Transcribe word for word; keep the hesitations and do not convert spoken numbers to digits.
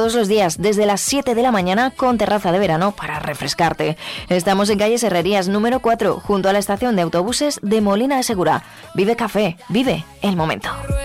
todos los días desde las siete de la mañana con terraza de verano para refrescarte. Estamos en calle Herrerías número cuatro, junto a la estación de autobuses de Molina de Segura. Vive Café, vive el momento.